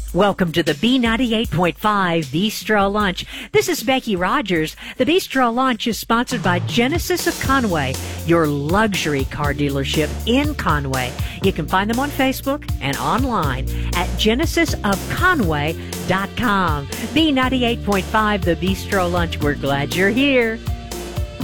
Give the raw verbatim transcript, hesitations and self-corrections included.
Welcome to the B ninety-eight point five Bistro Lunch. This is Becky Rogers. The Bistro Lunch is sponsored by Genesis of Conway, your luxury car dealership in Conway. You can find them on Facebook and online at genesis of conway dot com. B ninety-eight point five, the Bistro Lunch. We're glad you're here.